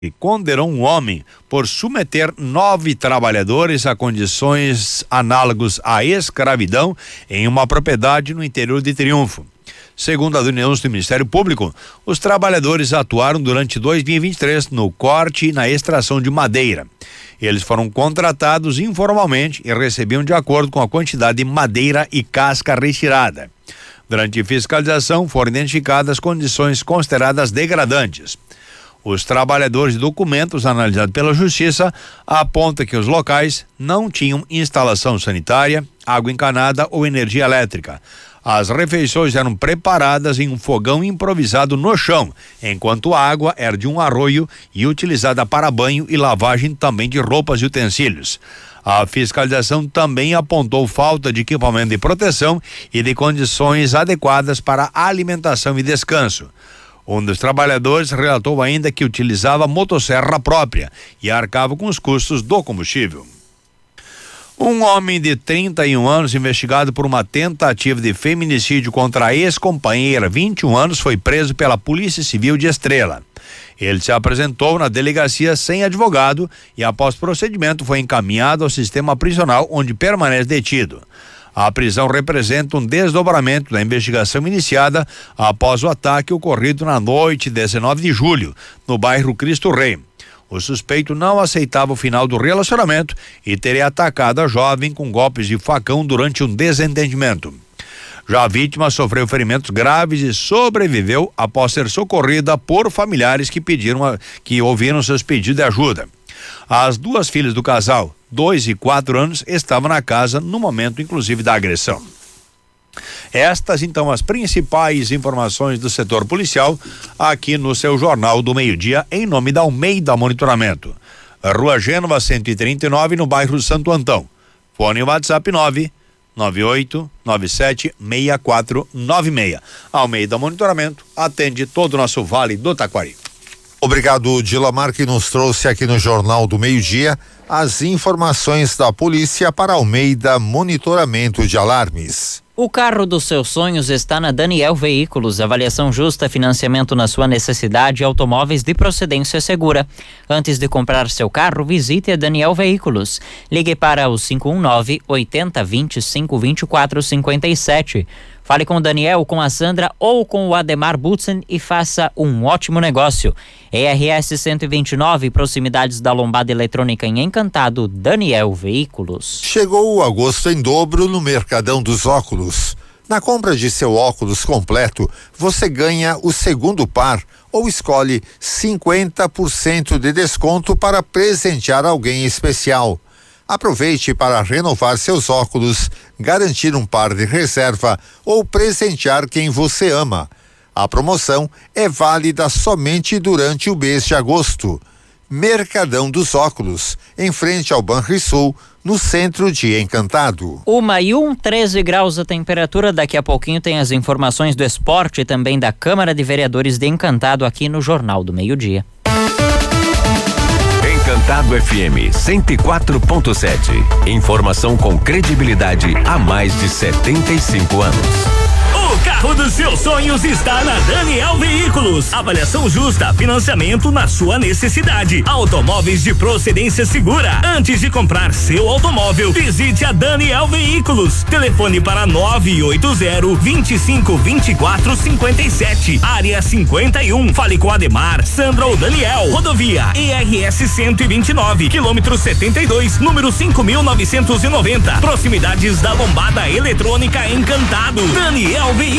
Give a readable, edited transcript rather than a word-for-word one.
e condenou um homem por submeter 9 trabalhadores a condições análogas à escravidão em uma propriedade no interior de Triunfo. Segundo a denúncia do Ministério Público, os trabalhadores atuaram durante 2023 no corte e na extração de madeira. Eles foram contratados informalmente e recebiam de acordo com a quantidade de madeira e casca retirada. Durante fiscalização, foram identificadas condições consideradas degradantes. Os trabalhadores de documentos analisados pela Justiça apontam que os locais não tinham instalação sanitária, água encanada ou energia elétrica. As refeições eram preparadas em um fogão improvisado no chão, enquanto a água era de um arroio e utilizada para banho e lavagem também de roupas e utensílios. A fiscalização também apontou falta de equipamento de proteção e de condições adequadas para alimentação e descanso. Um dos trabalhadores relatou ainda que utilizava motosserra própria e arcava com os custos do combustível. Um homem de 31 anos investigado por uma tentativa de feminicídio contra a ex-companheira, 21 anos, foi preso pela Polícia Civil de Estrela. Ele se apresentou na delegacia sem advogado e, após procedimento, foi encaminhado ao sistema prisional, onde permanece detido. A prisão representa um desdobramento da investigação iniciada após o ataque ocorrido na noite de 19 de julho, no bairro Cristo Rei. O suspeito não aceitava o final do relacionamento e teria atacado a jovem com golpes de facão durante um desentendimento. Já a vítima sofreu ferimentos graves e sobreviveu após ser socorrida por familiares que ouviram seus pedidos de ajuda. As 2 filhas do casal, 2 e 4 anos, estavam na casa no momento, inclusive, da agressão. Estas, então, as principais informações do setor policial aqui no seu Jornal do Meio-Dia, em nome da Almeida Monitoramento. Rua Gênova 139, no bairro Santo Antão. Fone WhatsApp 998976496. Almeida Monitoramento atende todo o nosso Vale do Taquari. Obrigado, Dilamar, que nos trouxe aqui no Jornal do Meio-Dia as informações da polícia para Almeida Monitoramento de Alarmes. O carro dos seus sonhos está na Daniel Veículos. Avaliação justa, financiamento na sua necessidade e automóveis de procedência segura. Antes de comprar seu carro, visite a Daniel Veículos. Ligue para o 519-8025-2457. Fale com o Daniel, com a Sandra ou com o Ademar Butzen e faça um ótimo negócio. ERS 129, proximidades da Lombada Eletrônica em Encantado, Daniel Veículos. Chegou o agosto em dobro no Mercadão dos Óculos. Na compra de seu óculos completo, você ganha o segundo par ou escolhe 50% de desconto para presentear alguém especial. Aproveite para renovar seus óculos, garantir um par de reserva ou presentear quem você ama. A promoção é válida somente durante o mês de agosto. Mercadão dos Óculos, em frente ao Banrisul, no centro de Encantado. 1:01, 13 graus a temperatura. Daqui a pouquinho tem as informações do esporte e também da Câmara de Vereadores de Encantado aqui no Jornal do Meio-Dia. Encantado FM 104.7. Informação com credibilidade há mais de 75 anos. O carro dos seus sonhos está na Daniel Veículos. Avaliação justa, financiamento na sua necessidade. Automóveis de procedência segura. Antes de comprar seu automóvel, visite a Daniel Veículos. Telefone para 980-252457. Área 51. Fale com Ademar, Sandra ou Daniel. Rodovia ERS 129, quilômetro 72, número 5.990. Proximidades da Lombada Eletrônica Encantado. Daniel Veículos.